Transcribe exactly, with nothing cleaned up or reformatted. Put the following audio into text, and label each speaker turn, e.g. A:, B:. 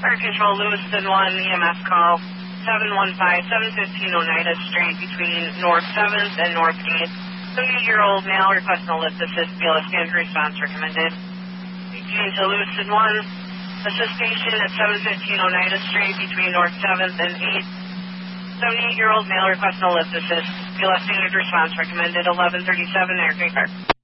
A: Fire Control, Lewiston one, E M S call, seven one five, seven fifteen Oneida Street between North seventh and North eighth. thirty-year-old male requesting a lift assist, B L S standard response recommended. eighteen to Lewiston one, assist station at seven fifteen Oneida Street between North seventh and eighth. seventy-eight-year-old male requesting a lift assist, B L S standard response recommended, eleven thirty-seven Air Creek Park.